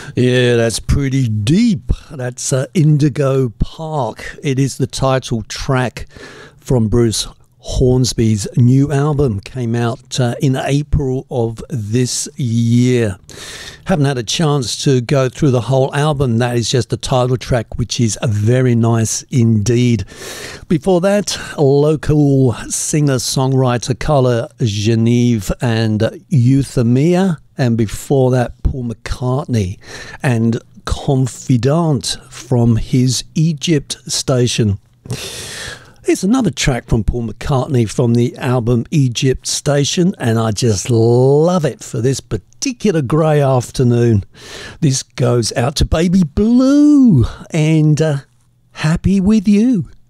Yeah, that's pretty deep. That's Indigo Park. It is the title track from Bruce Hornsby's new album. Came out in April of this year. Haven't had a chance to go through the whole album. That is just the title track, which is very nice indeed. Before that, local singer-songwriter Carla Geneve and Euthymia. And before that, Paul McCartney and Confidant from his Egypt station. It's another track from Paul McCartney from the album Egypt Station, and I just love it for this particular grey afternoon. This goes out to Baby Blue and Happy With You.